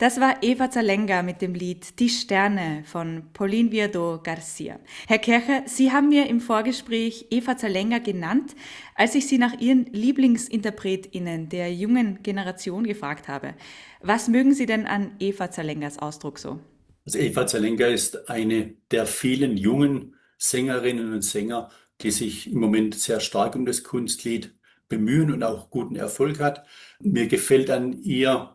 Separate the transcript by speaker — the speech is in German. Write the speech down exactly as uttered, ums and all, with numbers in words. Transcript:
Speaker 1: Das war Eva Zalenga mit dem Lied Die Sterne von Pauline Viardot Garcia. Herr Kircher, Sie haben mir im Vorgespräch Eva Zalenga genannt, als ich Sie nach Ihren LieblingsinterpretInnen der jungen Generation gefragt habe. Was mögen Sie denn an Eva Zalengas Ausdruck so?
Speaker 2: Also Eva Zelenka ist eine der vielen jungen Sängerinnen und Sänger, die sich im Moment sehr stark um das Kunstlied bemühen und auch guten Erfolg hat. Mir gefällt an ihr